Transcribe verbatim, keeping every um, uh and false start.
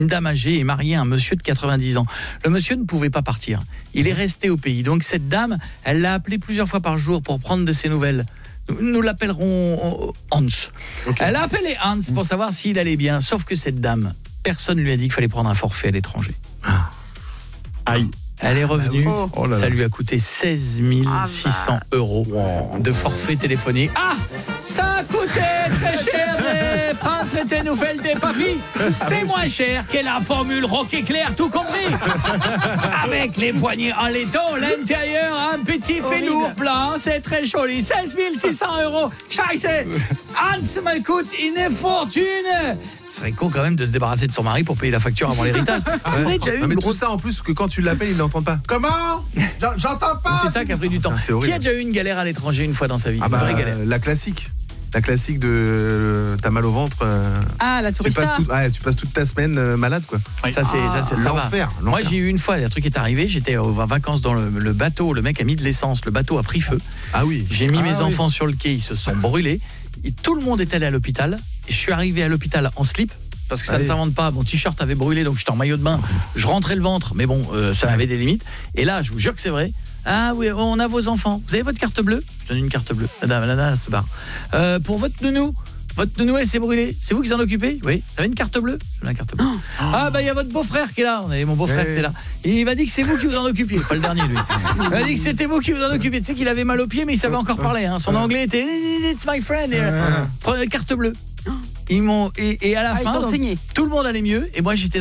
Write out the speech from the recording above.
Une dame âgée est mariée à un monsieur de quatre-vingt-dix ans. Le monsieur ne pouvait pas partir. Il est resté au pays. Donc cette dame, elle l'a appelé plusieurs fois par jour pour prendre de ses nouvelles. Nous l'appellerons Hans. Okay. Elle a appelé Hans pour savoir s'il allait bien. Sauf que cette dame, personne ne lui a dit qu'il fallait prendre un forfait à l'étranger. Aïe. Elle est revenue, oh, oh là là. Ça lui a coûté seize mille six cents euros de forfait téléphonique. Ah, ça a coûté très cher de prendre tes nouvelles des papis. C'est moins cher que la formule Rock Éclair, tout compris. Avec les poignées en laiton, l'intérieur, un petit velours blanc, c'est très joli. seize mille six cents euros. Scheiße. Hans me coûte une fortune. Ce serait con quand même de se débarrasser de son mari pour payer la facture avant l'héritage. Vous avez déjà eu mais grosse... tout ça en plus que quand tu l'appelles, il n'entend pas. Comment ? J'entends pas. C'est ça qui a pris du temps. Ah, qui a déjà eu une galère à l'étranger une fois dans sa vie? Ah bah, une vraie galère. La classique. La classique de euh, t'as mal au ventre. Euh, ah, la tourista. Tu passes, tout, ah, tu passes toute ta semaine euh, malade, quoi. Oui. Ça, c'est, ah, ça, c'est l'enfer, l'enfer. Moi, j'ai eu une fois, un truc est arrivé. J'étais en vacances dans le, le bateau. Le mec a mis de l'essence. Le bateau a pris feu. Ah oui. J'ai mis ah, mes oui. enfants sur le quai. Ils se sont brûlés. Et tout le monde est allé à l'hôpital. Et je suis arrivé à l'hôpital en slip. Parce que ça Allez. ne s'invente pas, mon t-shirt avait brûlé, donc j'étais en maillot de bain, je rentrais le ventre, mais bon, euh, ça avait des limites. Et là, je vous jure que c'est vrai. Ah oui, on a vos enfants. Vous avez votre carte bleue? Je donne une carte bleue. La dame, la dame, se barre. Euh, pour votre nounou, votre nounou, elle s'est brûlée. C'est vous qui vous en occupez? Oui. Vous avez une carte bleue? J'ai la carte bleue. Oh. Ah bah il y a votre beau-frère qui est là. On avait mon beau-frère hey. qui est là. Et il m'a dit que c'est vous qui vous en occupiez. Pas le dernier, lui. Il m'a dit que c'était vous qui vous en occupiez. Tu sais qu'il avait mal aux pieds, mais il savait encore parler. Hein. Son anglais était It's my friend. Et, euh, prenez une carte bleue. Ils m'ont et, et à la ah, fin, donc, tout le monde allait mieux et moi j'étais